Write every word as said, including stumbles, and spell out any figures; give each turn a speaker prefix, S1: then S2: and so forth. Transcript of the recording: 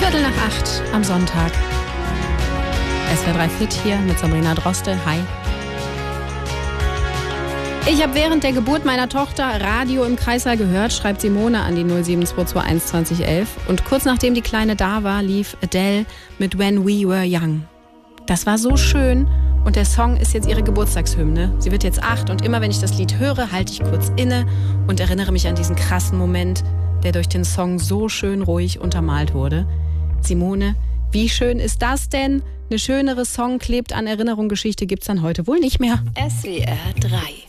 S1: Viertel nach acht am Sonntag. S W R drei Fit hier mit Sabrina Droste. Hi. Ich habe während der Geburt meiner Tochter Radio im Kreissaal gehört, schreibt Simone an die null sieben zwei zwei eins zwanzig elf. Und kurz nachdem die Kleine da war, lief Adele mit When We Were Young. Das war so schön und der Song ist jetzt ihre Geburtstagshymne. Sie wird jetzt acht und immer wenn ich das Lied höre, halte ich kurz inne und erinnere mich an diesen krassen Moment, der durch den Song so schön ruhig untermalt wurde. Simone, wie schön ist das denn? Eine schönere Song klebt an Erinnerung Geschichte gibt's dann heute wohl nicht mehr.
S2: S W R drei